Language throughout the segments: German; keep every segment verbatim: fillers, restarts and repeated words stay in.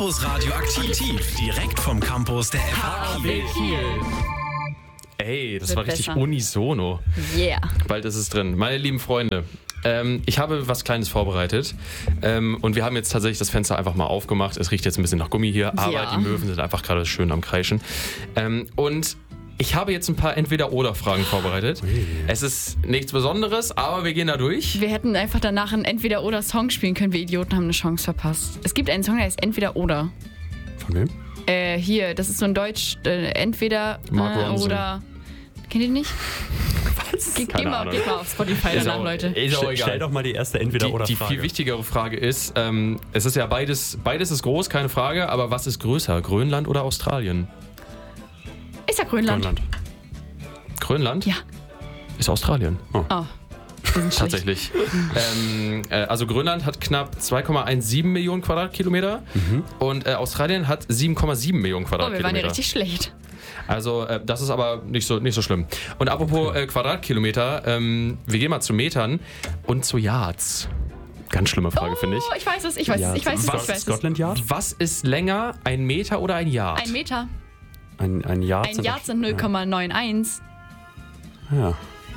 Campus Radio aktiv, direkt vom Campus der F H Kiel. Ey, das Wird war richtig besser. unisono. Yeah. Bald ist es drin. Meine lieben Freunde, ähm, ich habe was Kleines vorbereitet. Ähm, und wir haben jetzt tatsächlich das Fenster einfach mal aufgemacht. Es riecht jetzt ein bisschen nach Gummi hier, aber Ja. die Möwen sind einfach gerade schön am Kreischen. Ähm, und ich habe jetzt ein paar Entweder-Oder-Fragen vorbereitet. Es ist nichts Besonderes, aber wir gehen da durch. Wir hätten einfach danach einen Entweder-Oder-Song spielen können. Wir Idioten haben eine Chance verpasst. Es gibt einen Song, der heißt Entweder-Oder. Von wem? Äh, hier, das ist so ein Deutsch, äh, entweder Mark äh, Ronson. oder... Kennt ihr den nicht? Was? Ge Keine geh, mal, Ahnung. geh mal auf Spotify Ist danach, auch- Leute. Ist auch Stell, egal. stell doch mal die erste Die, Entweder-Oder-Frage. die viel wichtigere Frage ist, ähm, es ist ja beides, beides ist groß, keine Frage, aber was ist größer, Grönland oder Australien? Ich sag Grönland. Grönland. Grönland? Ja. Ist Australien. Oh. Wir sind schlecht. Tatsächlich. ähm, äh, also Grönland hat knapp zwei Komma siebzehn Millionen Quadratkilometer und äh, Australien hat sieben Komma sieben Millionen Oh, wir Quadratkilometer. waren ja richtig schlecht. Also äh, das ist aber nicht so, nicht so schlimm. Und apropos äh, Quadratkilometer, ähm, wir gehen mal zu Metern und zu Yards. Ganz schlimme Frage, oh, finde ich. ich weiß es, ich weiß es, ich weiß es, ich Was? weiß es. Scotland Yard? Was ist länger, ein Meter oder ein Yard? Ein Meter. Ein, ein Yard Ein Yard sind null Komma einundneunzig. Ja.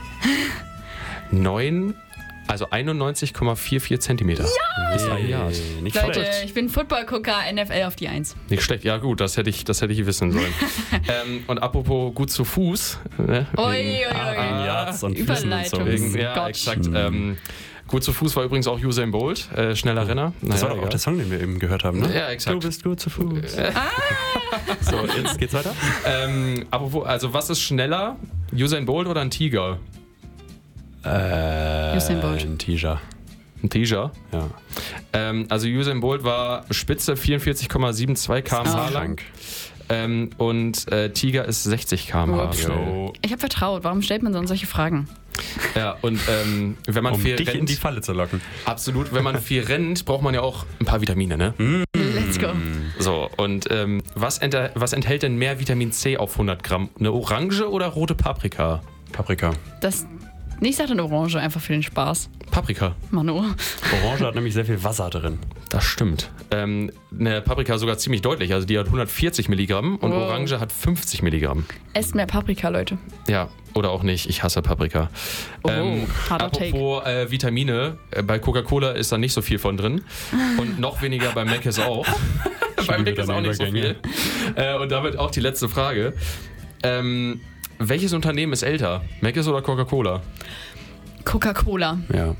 Neun, also einundneunzig Komma vierundvierzig Zentimeter. Ja! Ist ein Yard. Ey, nicht Leute, schlecht. ich bin Footballgucker, N F L auf die Eins. Nicht schlecht, ja gut, das hätte ich, das hätte ich wissen sollen. ähm, und apropos gut zu Fuß. Ne? Ui, ui, Wegen- ui. Ein Yards und Füßen und so. Überleitung. Wegen, ja, Gott. exakt. Ähm, gut zu Fuß war übrigens auch Usain Bolt, äh, schneller Renner. Das war Naja, doch auch der Song, den wir eben gehört haben, ne? Ja, exakt. Du bist gut zu Fuß. So, jetzt geht's weiter. Ähm, apropos, also was ist schneller? Usain Bolt oder ein Tiger? Äh, Usain Bolt. Ein Tiger. Ein Tiger. Ja. Ähm, also Usain Bolt war Spitze vierundvierzig Komma zweiundsiebzig Kilometer pro Stunde lang. Ähm, und äh, Tiger ist sechzig Kilometer pro Ups. Stunde. So, Ich habe vertraut. Warum stellt man sonst solche Fragen? Ja, und ähm, wenn man um viel dich rennt, in die Falle zu locken. absolut, wenn man viel rennt, braucht man ja auch ein paar Vitamine, ne? Let's go. So, und ähm, was, ent- was enthält denn mehr Vitamin C auf hundert Gramm? Eine Orange oder rote Paprika? Paprika. Das, ich sag dann Orange, einfach für den Spaß. Paprika. Manu. Orange hat nämlich sehr viel Wasser drin. Das stimmt. Ähm, eine Paprika sogar ziemlich deutlich. Also die hat hundertvierzig Milligramm und Wow. Orange hat fünfzig Milligramm. Esst mehr Paprika, Leute. Ja, oder auch nicht. Ich hasse Paprika. Oh, ähm, harter apropos äh, Vitamine. Äh, bei Coca-Cola ist da nicht so viel von drin. Und noch weniger bei Mc's auch. bei Mc's wieder auch nicht so viel. Übergänge. Äh, und damit auch die letzte Frage. Ähm, welches Unternehmen ist älter? Mc's oder Coca-Cola? Coca-Cola. Ja.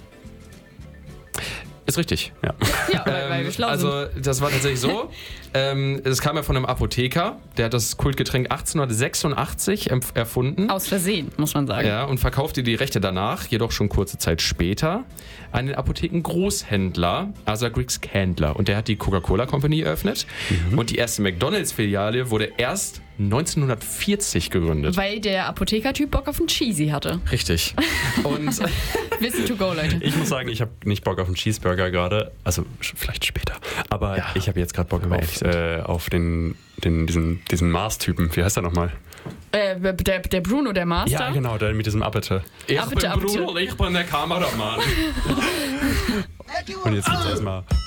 Ist richtig. Ja. Ja, weil, weil wir schlau sind. Also das war tatsächlich so. ähm, es kam ja von einem Apotheker, der hat das Kultgetränk achtzehnhundertsechsundachtzig empf- erfunden. Aus Versehen, muss man sagen. Ja, und verkaufte die Rechte danach, jedoch schon kurze Zeit später, an den Apotheken-Großhändler Asa Griggs Candler. Und der hat die Coca-Cola Company eröffnet. Und die erste McDonalds-Filiale wurde erst neunzehnhundertvierzig gegründet. Weil der Apothekertyp Bock auf einen Cheesy hatte. Richtig. Und Wissen to go, Leute. Ich muss sagen, ich habe nicht Bock auf einen Cheeseburger gerade. Also sch- vielleicht später. Aber Ja. ich habe jetzt gerade Bock Wenn wir auf, ehrlich äh, auf den, den, diesen, diesen Mars-Typen. Wie heißt der nochmal? Äh, der, der Bruno, der Master. Ja, genau, der mit diesem Appete. ich Ab bitte, bin ab Bruno bitte. und ich bin der Kameramann. Und jetzt geht's erstmal.